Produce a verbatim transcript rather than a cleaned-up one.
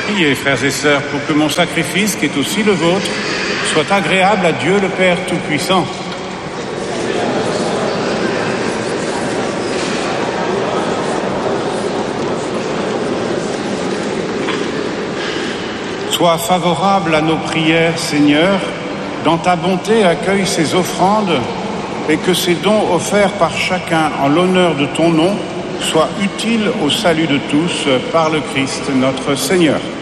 Priez, frères et sœurs, pour que mon sacrifice, qui est aussi le vôtre, soit agréable à Dieu le Père Tout-Puissant. Sois favorable à nos prières, Seigneur, dans ta bonté accueille ces offrandes et que ces dons offerts par chacun en l'honneur de ton nom soient utiles au salut de tous par le Christ notre Seigneur.